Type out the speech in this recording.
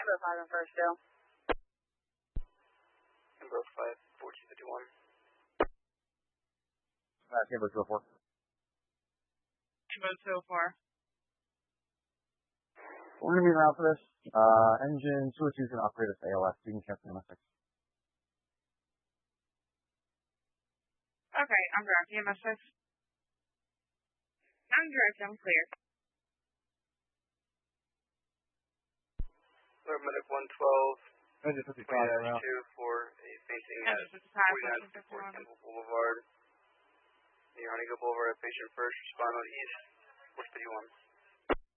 Amber 5 and first still. Amber 5, 1451. Amber 204. Amber 204. We're going to be around for this. Engine 202 is going to upgrade us to ALS. You can cancel MS6. Okay, I'm drafting MS6. I'm drafting, I'm clear. Medic 112. Engine 55 2 for a facing at 4954 Campbell Boulevard. Near Honeycomb Boulevard, patient first, respond on east. 451.